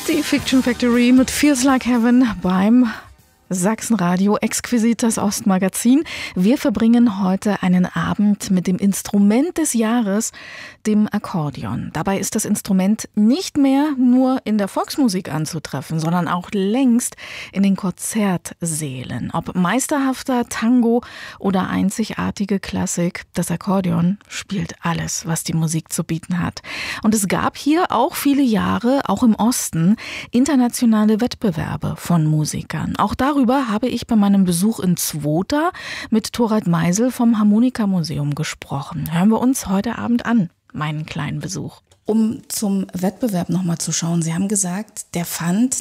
Die Fiction Factory mit Feels Like Heaven beim Sachsenradio Exquisites Ostmagazin. Wir verbringen heute einen Abend mit dem Instrument des Jahres, dem Akkordeon. Dabei ist das Instrument nicht mehr nur in der Volksmusik anzutreffen, sondern auch längst in den Konzertsälen. Ob meisterhafter Tango oder einzigartige Klassik, das Akkordeon spielt alles, was die Musik zu bieten hat. Und es gab hier auch viele Jahre, auch im Osten, internationale Wettbewerbe von Musikern. Auch darüber habe ich bei meinem Besuch in Zwota mit Thorald Meisel vom Harmonikamuseum gesprochen. Hören wir uns heute Abend an, meinen kleinen Besuch. Um zum Wettbewerb nochmal zu schauen, Sie haben gesagt, der fand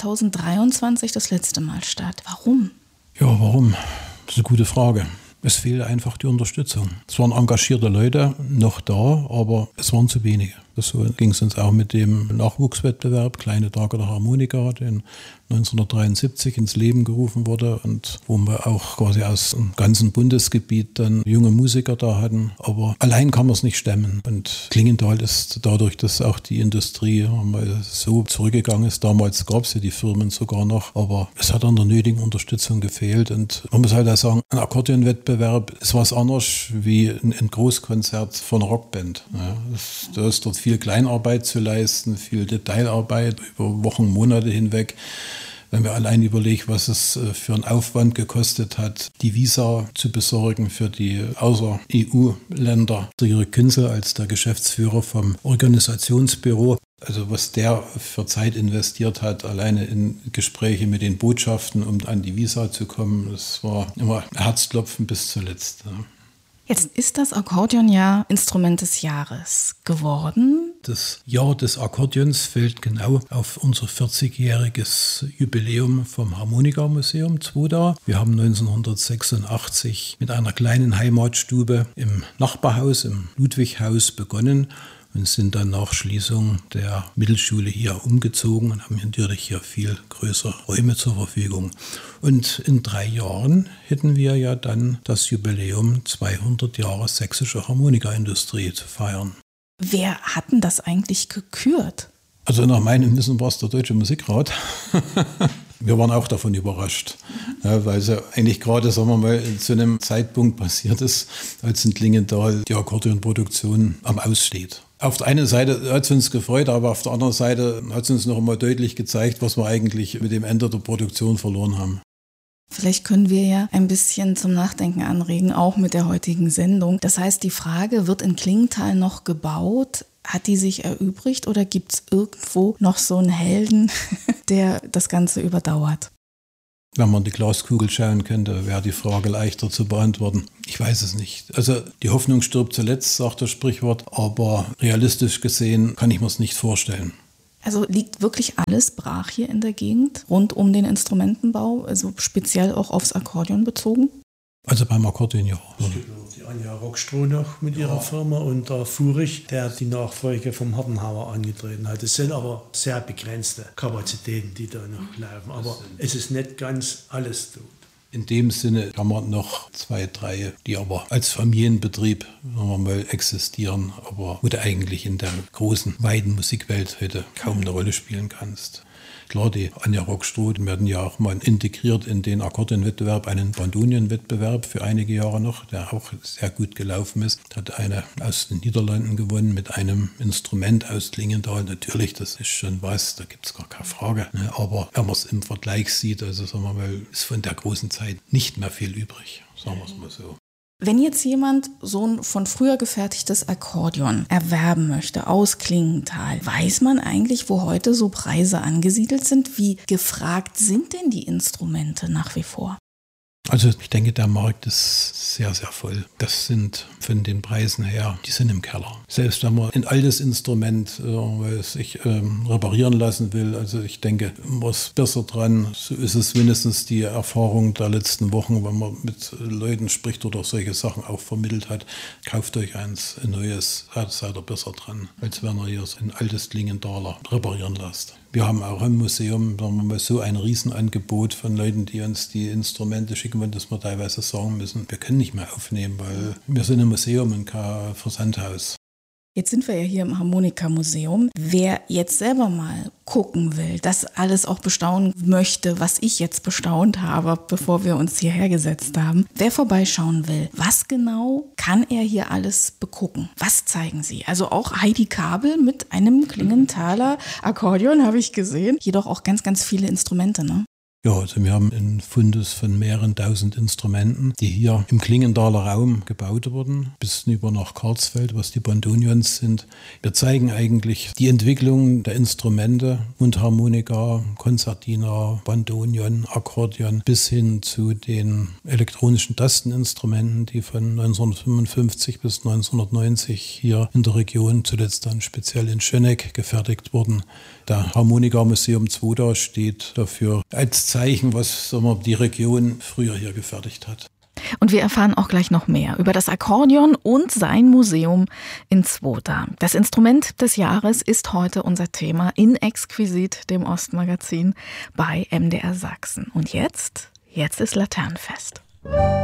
2023 das letzte Mal statt. Warum? Ja, warum? Das ist eine gute Frage. Es fehlte einfach die Unterstützung. Es waren engagierte Leute noch da, aber es waren zu wenige. So ging es uns auch mit dem Nachwuchswettbewerb Kleine Tage der Harmonika, den 1973 ins Leben gerufen wurde und wo wir auch quasi aus dem ganzen Bundesgebiet dann junge Musiker da hatten. Aber allein kann man es nicht stemmen. Und Klingenthal ist dadurch, dass auch die Industrie mal so zurückgegangen ist. Damals gab es ja die Firmen sogar noch, aber es hat an der nötigen Unterstützung gefehlt. Und man muss halt auch sagen, ein Akkordeonwettbewerb ist was anderes wie ein Großkonzert von einer Rockband. Ja, da ist dort viel Kleinarbeit zu leisten, viel Detailarbeit über Wochen, Monate hinweg. Wenn wir allein überlegen, was es für einen Aufwand gekostet hat, die Visa zu besorgen für die Außer-EU-Länder. Der Jörg Künzel als der Geschäftsführer vom Organisationsbüro, also was der für Zeit investiert hat, alleine in Gespräche mit den Botschaften, um an die Visa zu kommen, das war immer Herzklopfen bis zuletzt. Ja. Jetzt ist das Akkordeon ja Instrument des Jahres geworden. Das Jahr des Akkordeons fällt genau auf unser 40-jähriges Jubiläum vom Harmonikamuseum Zwota. Wir haben 1986 mit einer kleinen Heimatstube im Nachbarhaus, im Ludwighaus begonnen und sind dann nach Schließung der Mittelschule hier umgezogen und haben natürlich hier viel größere Räume zur Verfügung. Und in 3 Jahren hätten wir ja dann das Jubiläum 200 Jahre sächsische Harmonikaindustrie zu feiern. Wer hat denn das eigentlich gekürt? Also nach meinem Wissen war es der Deutsche Musikrat. Wir waren auch davon überrascht, ja, weil es ja eigentlich gerade, sagen wir mal, zu einem Zeitpunkt passiert ist, als in Klingenthal die Akkordeonproduktion am Aussteht. Auf der einen Seite hat es uns gefreut, aber auf der anderen Seite hat es uns noch einmal deutlich gezeigt, was wir eigentlich mit dem Ende der Produktion verloren haben. Vielleicht können wir ja ein bisschen zum Nachdenken anregen, auch mit der heutigen Sendung. Das heißt, die Frage, wird in Klingenthal noch gebaut? Hat die sich erübrigt oder gibt es irgendwo noch so einen Helden, der das Ganze überdauert? Wenn man in die Glaskugel schauen könnte, wäre die Frage leichter zu beantworten. Ich weiß es nicht. Also die Hoffnung stirbt zuletzt, sagt das Sprichwort, aber realistisch gesehen kann ich mir es nicht vorstellen. Also liegt wirklich alles brach hier in der Gegend, rund um den Instrumentenbau, also speziell auch aufs Akkordeon bezogen? Also beim Akkordeon ja. Die Anja Rockstroh noch mit ihrer Firma und der Furich, der die Nachfolge vom Hartenhauer angetreten hat. Es sind aber sehr begrenzte Kapazitäten, die da noch laufen. Aber es ist nicht ganz alles tot. In dem Sinne kann man noch 2, 3, die aber als Familienbetrieb sagen wir mal, existieren, aber wo du eigentlich in der großen, weiten Musikwelt heute kaum eine Rolle spielen kannst. Klar, die Anja Rockstroh werden ja auch mal integriert in den Akkordeonwettbewerb, einen Bandonienwettbewerb für einige Jahre noch, der auch sehr gut gelaufen ist. Hat eine aus den Niederlanden gewonnen mit einem Instrument aus Klingenthal. Natürlich, das ist schon was, da gibt es gar keine Frage. Aber wenn man es im Vergleich sieht, also sagen wir mal, ist von der großen Zeit nicht mehr viel übrig, sagen wir es mal so. Wenn jetzt jemand so ein von früher gefertigtes Akkordeon erwerben möchte aus Klingenthal, weiß man eigentlich, wo heute so Preise angesiedelt sind? Wie gefragt sind denn die Instrumente nach wie vor? Also ich denke, der Markt ist sehr, sehr voll. Das sind von den Preisen her, die sind im Keller. Selbst wenn man ein altes Instrument sich reparieren lassen will, also ich denke, man ist besser dran. So ist es mindestens die Erfahrung der letzten Wochen, wenn man mit Leuten spricht oder solche Sachen auch vermittelt hat. Kauft euch eins, ein neues, seid ihr besser dran, als wenn ihr hier so ein altes Klingenthaler reparieren lasst. Wir haben auch im Museum sagen wir mal, so ein Riesenangebot von Leuten, die uns die Instrumente schicken wollen, dass wir teilweise sagen müssen, wir können nicht mehr aufnehmen, weil wir sind ein Museum und kein Versandhaus. Jetzt sind wir ja hier im Harmonikamuseum. Wer jetzt selber mal gucken will, das alles auch bestaunen möchte, was ich jetzt bestaunt habe, bevor wir uns hierher gesetzt haben. Wer vorbeischauen will, was genau kann er hier alles begucken? Was zeigen Sie? Also auch Heidi Kabel mit einem Klingenthaler Akkordeon habe ich gesehen. Jedoch auch ganz, ganz viele Instrumente, ne? Ja, also wir haben einen Fundus von mehreren tausend Instrumenten, die hier im Klingendaler Raum gebaut wurden, bis hinüber nach Karlsfeld, was die Bandonions sind. Wir zeigen eigentlich die Entwicklung der Instrumente, Mundharmonika, Konzertina, Bandonion, Akkordeon, bis hin zu den elektronischen Tasteninstrumenten, die von 1955 bis 1990 hier in der Region, zuletzt dann speziell in Schöneck, gefertigt wurden. Der Harmonikamuseum Zwoda steht dafür als Zeichen, was die Region früher hier gefertigt hat. Und wir erfahren auch gleich noch mehr über das Akkordeon und sein Museum in Zwoda. Das Instrument des Jahres ist heute unser Thema in Exquisit, dem Ostmagazin bei MDR Sachsen. Und jetzt ist Laternenfest.